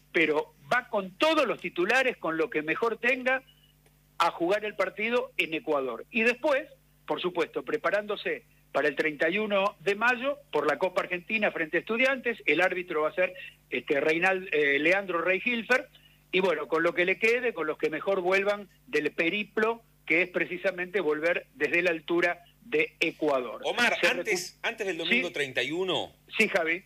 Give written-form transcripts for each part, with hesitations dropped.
pero va con todos los titulares, con lo que mejor tenga, a jugar el partido en Ecuador. Y después, por supuesto, preparándose para el 31 de mayo por la Copa Argentina frente a Estudiantes. El árbitro va a ser Leandro Rey Hilfer, y bueno, con lo que le quede, con los que mejor vuelvan del periplo, que es precisamente volver desde la altura de Ecuador. Omar, antes del domingo, ¿sí? 31... Sí, Javi.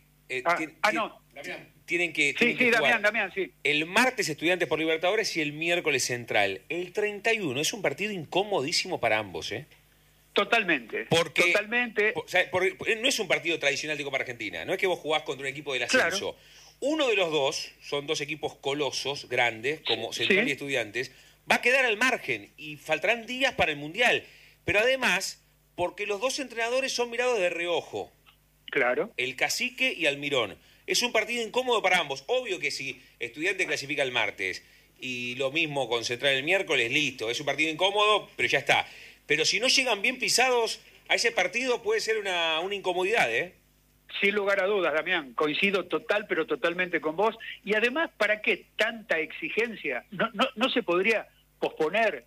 No. Tienen que Damián, sí. El martes Estudiantes por Libertadores y el miércoles Central. El 31 es un partido incomodísimo para ambos, ¿eh? Totalmente. Totalmente. No es un partido tradicional de Copa Argentina. No es que vos jugás contra un equipo del ascenso. Claro. Uno de los dos, son dos equipos colosos, grandes, como Central y Estudiantes, va a quedar al margen y faltarán días para el Mundial. Pero además, porque los dos entrenadores son mirados de reojo. Claro. El Cacique y Almirón. Es un partido incómodo para ambos. Obvio que si Estudiante clasifica el martes y lo mismo con Central el miércoles, listo. Es un partido incómodo, pero ya está. Pero si no llegan bien pisados a ese partido, puede ser una incomodidad, ¿eh? Sin lugar a dudas, Damián. Coincido pero totalmente con vos. Y además, ¿para qué tanta exigencia? No se podría posponer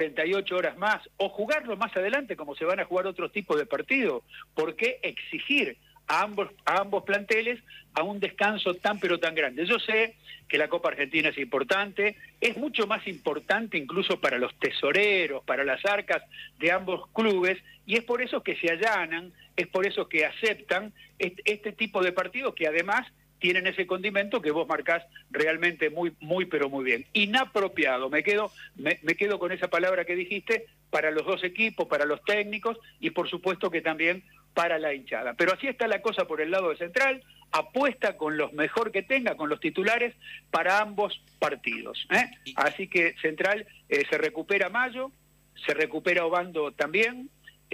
48 horas más o jugarlo más adelante como se van a jugar otros tipos de partidos. ¿Por qué exigir a ambos planteles a un descanso tan grande? Yo sé que la Copa Argentina es importante, es mucho más importante incluso para los tesoreros, para las arcas de ambos clubes, y es por eso que se allanan, es por eso que aceptan este tipo de partidos que además tienen ese condimento que vos marcás realmente muy bien. Inapropiado, me quedo con esa palabra que dijiste, para los dos equipos, para los técnicos y por supuesto que también para la hinchada. Pero así está la cosa por el lado de Central, apuesta con los mejor que tenga, con los titulares, para ambos partidos, ¿eh? Así que Central se recupera Mayo, se recupera Obando también,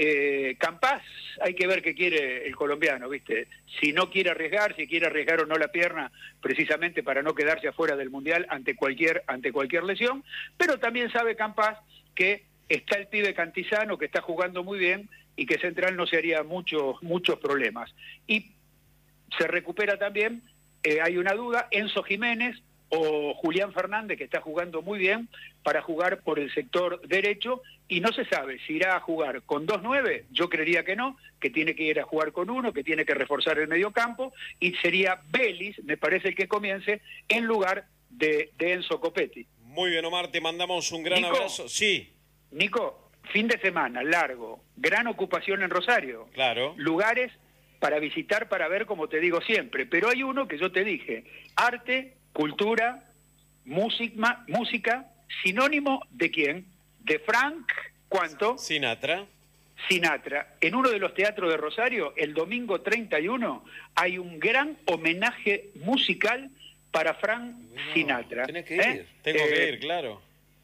Campás, hay que ver qué quiere el colombiano, ¿viste? Si no quiere arriesgar, si quiere arriesgar o no la pierna, precisamente para no quedarse afuera del Mundial ante cualquier lesión, pero también sabe Campás que está el pibe Cantizano, que está jugando muy bien, y que Central no se haría muchos problemas. Y se recupera también, hay una duda, Enzo Jiménez o Julián Fernández, que está jugando muy bien, para jugar por el sector derecho, y no se sabe si irá a jugar con 2-9, yo creería que no, que tiene que ir a jugar con uno, que tiene que reforzar el mediocampo, y sería Vélez, me parece, el que comience en lugar de Enzo Copetti. Muy bien, Omar, te mandamos un gran abrazo. Sí. Nico, fin de semana largo, gran ocupación en Rosario. Claro. Lugares para visitar, para ver, como te digo siempre. Pero hay uno que yo te dije, arte, cultura, música, sinónimo de quién? De Frank, ¿cuánto? Sinatra. En uno de los teatros de Rosario, el domingo 31, hay un gran homenaje musical para Frank Sinatra. Tenés que ir. Tengo que ir, claro.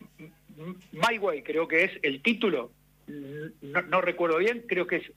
My Way, creo que es el título, no recuerdo bien, creo que es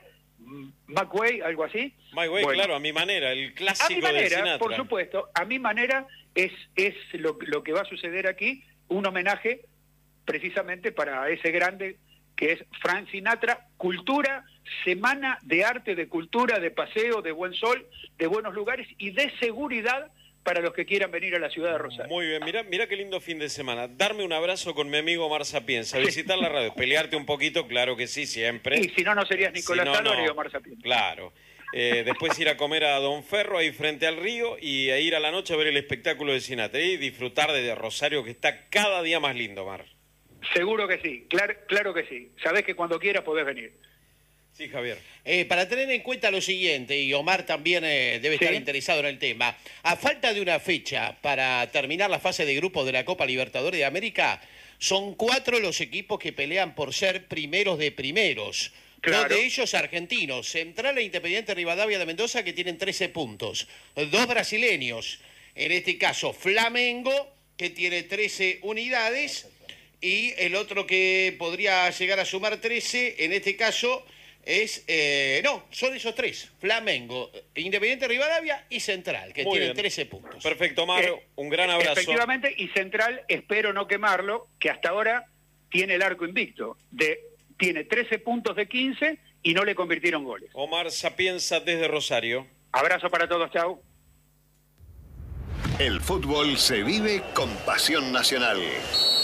McWay, algo así. My Way, bueno, claro, a mi manera, el clásico a mi manera, de Sinatra. Por supuesto, a mi manera es lo que va a suceder aquí, un homenaje precisamente para ese grande que es Frank Sinatra, cultura, semana de arte, de cultura, de paseo, de buen sol, de buenos lugares y de seguridad para los que quieran venir a la ciudad de Rosario. Muy bien, mira qué lindo fin de semana. Darme un abrazo con mi amigo Omar Sapienza, visitar la radio, pelearte un poquito, claro que sí, siempre. Y si no serías Nicolás Álvarez y Omar Sapienza. Claro. Después ir a comer a Don Ferro ahí frente al río y ir a la noche a ver el espectáculo de Sinatra y disfrutar de Rosario, que está cada día más lindo, Omar. Seguro que sí, claro que sí. Sabés que cuando quieras podés venir. Sí, Javier. Para tener en cuenta lo siguiente, y Omar también debe estar interesado en el tema, a falta de una fecha para terminar la fase de grupos de la Copa Libertadores de América, son 4 los equipos que pelean por ser primeros de primeros. Claro. 2 de ellos argentinos, Central e Independiente Rivadavia de Mendoza, que tienen 13 puntos. 2 brasileños, en este caso Flamengo, que tiene 13 unidades, y el otro que podría llegar a sumar 13, en este caso es... son esos 3, Flamengo, Independiente Rivadavia y Central, que tienen 13 puntos. Perfecto, Mario, un gran abrazo. Efectivamente, y Central, espero no quemarlo, que hasta ahora tiene el arco invicto, tiene 13 puntos de 15 y no le convirtieron goles. Omar Sapienza desde Rosario. Abrazo para todos, chau. El fútbol se vive con pasión nacional.